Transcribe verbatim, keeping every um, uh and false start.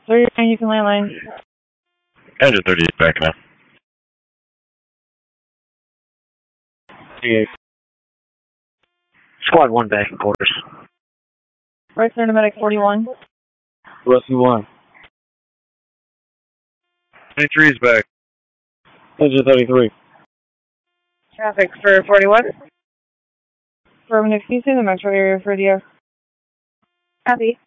thirty-nine, you can landline. Engine thirty-eight back now. thirty-eight. Squad one back in quarters. Right center to medic forty-one. Rescue one. twenty-three is back. Engine thirty-three. Traffic for forty-one. Affirmative, can you say the metro area for the... Copy.